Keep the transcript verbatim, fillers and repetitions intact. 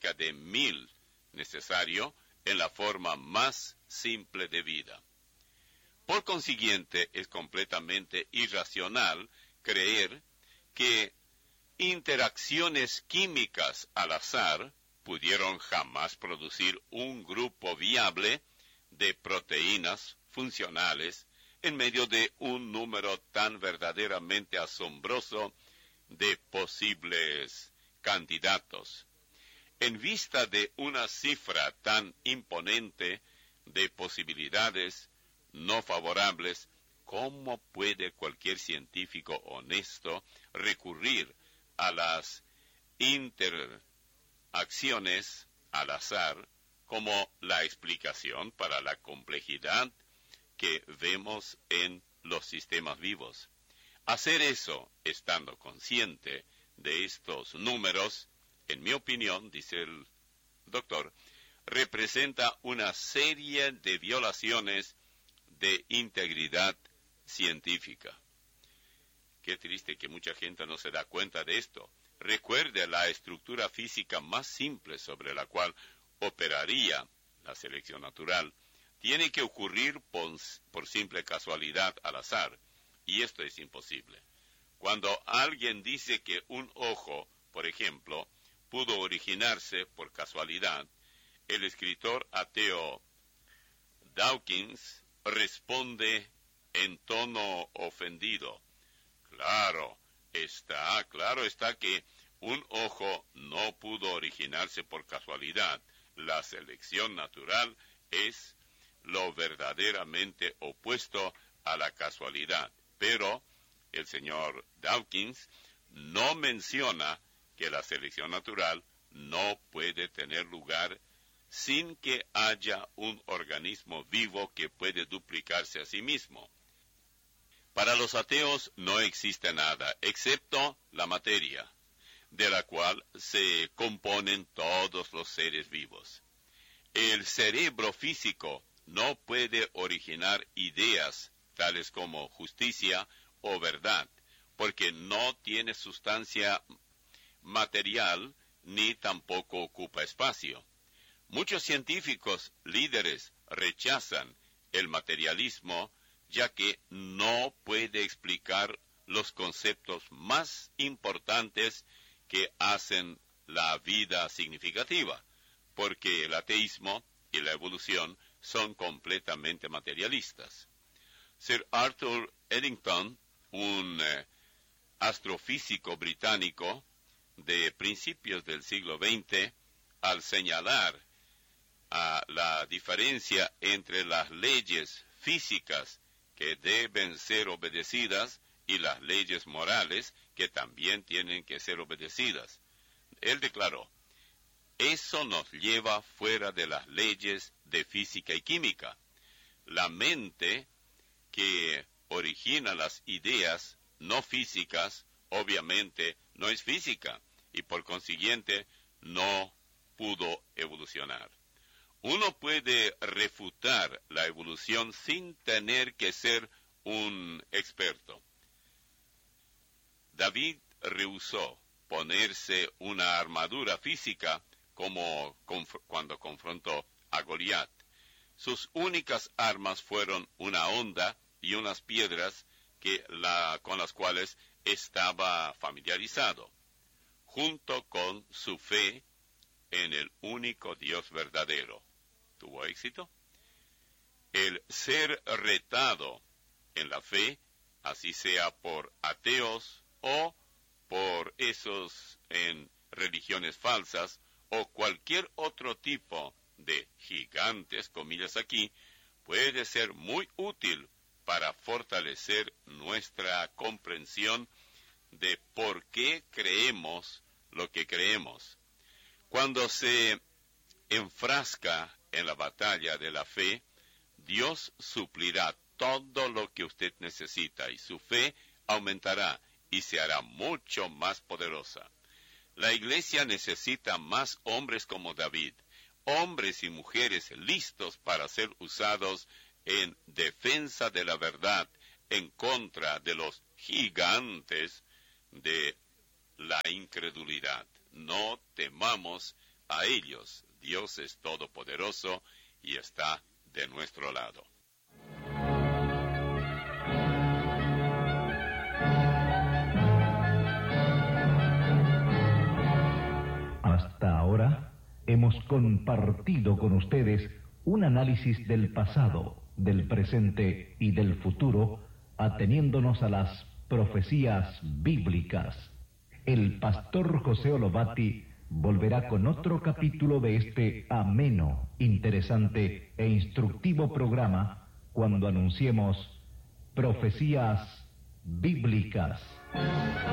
cerca de mil necesario en la forma más simple de vida. Por consiguiente, es completamente irracional creer que interacciones químicas al azar pudieron jamás producir un grupo viable de proteínas funcionales en medio de un número tan verdaderamente asombroso de posibles candidatos. En vista de una cifra tan imponente de posibilidades no favorables, ¿cómo puede cualquier científico honesto recurrir a las interacciones al azar como la explicación para la complejidad que vemos en los sistemas vivos? Hacer eso, estando consciente de estos números, en mi opinión, dice el doctor, representa una serie de violaciones de integridad científica. Qué triste que mucha gente no se da cuenta de esto. Recuerde la estructura física más simple sobre la cual operaría la selección natural. Tiene que ocurrir por, por simple casualidad al azar, y esto es imposible. Cuando alguien dice que un ojo, por ejemplo, pudo originarse por casualidad, el escritor ateo Dawkins responde en tono ofendido: Claro está, claro está que un ojo no pudo originarse por casualidad. La selección natural es lo verdaderamente opuesto a la casualidad. Pero el señor Dawkins no menciona que la selección natural no puede tener lugar sin que haya un organismo vivo que puede duplicarse a sí mismo. Para los ateos no existe nada, excepto la materia, de la cual se componen todos los seres vivos. El cerebro físico no puede originar ideas tales como justicia o verdad, porque no tiene sustancia material ni tampoco ocupa espacio. Muchos científicos líderes rechazan el materialismo, ya que no puede explicar los conceptos más importantes que hacen la vida significativa, porque el ateísmo y la evolución son completamente materialistas. Sir Arthur Eddington, un eh, astrofísico británico de principios del siglo veinte, al señalar a la diferencia entre las leyes físicas que deben ser obedecidas y las leyes morales que también tienen que ser obedecidas, él declaró: eso nos lleva fuera de las leyes de física y química. La mente que origina las ideas no físicas, obviamente no es física, y por consiguiente no pudo evolucionar. Uno puede refutar la evolución sin tener que ser un experto. David rehusó ponerse una armadura física como conf- cuando confrontó a Goliat. Sus únicas armas fueron una honda y unas piedras que la, con las cuales estaba familiarizado, junto con su fe en el único Dios verdadero. ¿Tuvo éxito? El ser retado en la fe, así sea por ateos o por esos en religiones falsas o cualquier otro tipo de gigantes, comillas aquí, puede ser muy útil para fortalecer nuestra comprensión de por qué creemos lo que creemos. Cuando se enfrasca en la batalla de la fe, Dios suplirá todo lo que usted necesita y su fe aumentará y se hará mucho más poderosa. La iglesia necesita más hombres como David, hombres y mujeres listos para ser usados en defensa de la verdad, en contra de los gigantes de la incredulidad. No temamos a ellos. Dios es todopoderoso y está de nuestro lado. Hasta ahora hemos compartido con ustedes un análisis del pasado, del presente y del futuro, ateniéndonos a las profecías bíblicas. El pastor José Olobati volverá con otro capítulo de este ameno, interesante e instructivo programa cuando anunciemos Profecías Bíblicas.